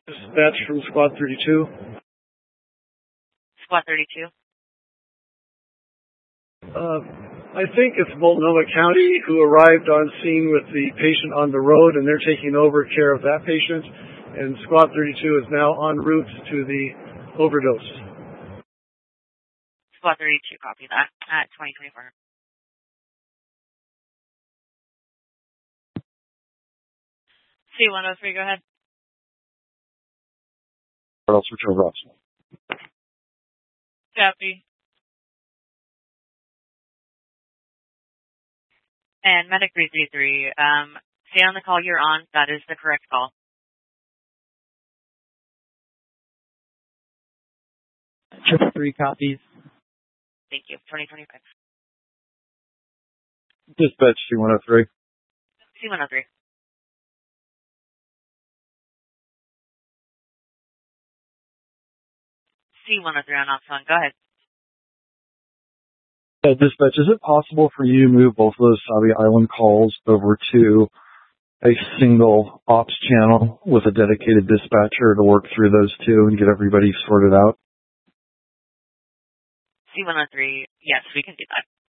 Dispatch from Squad 32. Squad 32. I think it's Multnomah County who arrived on scene with the patient on the road, and they're taking over care of that patient. And Squad 32 is now en route to the overdose. Squad 32, copy that at 2024. C-103, go ahead. I'll switch over. Copy. And Medic 333, stay on the call you're on. That is the correct call. Triple 3 copies. Thank you. 2025. Dispatch C-103. C-103. C-103 on Ops 1. Go ahead. Dispatch, is it possible for you to move both of those Sabi Island calls over to a single ops channel with a dedicated dispatcher to work through those two and get everybody sorted out? C-103, yes, we can do that.